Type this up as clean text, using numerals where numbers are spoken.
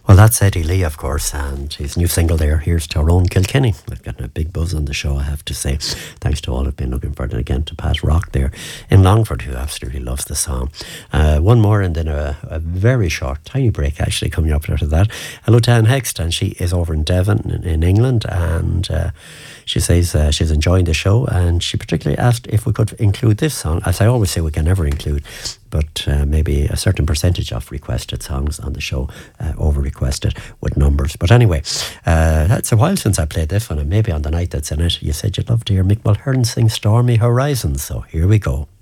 Well, that's Eddie Lee, of course, and his new single there, Here's Tyrone Kilkenny. I've gotten a big buzz on the show, I have to say. Thanks to all who've been looking for it. And again, to Pat Rock there in Longford, who absolutely loves the song. One more, and then a very short, tiny break, actually, coming up after that. Hello to Anne Hext, and she is over in Devon, in England, and she says she's enjoying the show, and she particularly asked if we could include this song. As I always say, we can never include, but maybe a certain percentage of requested songs on the show, over requested with numbers. But anyway, it's a while since I played this one, and maybe on the night that's in it, you said you'd love to hear Mick Mulhern sing Stormy Horizons, so here we go.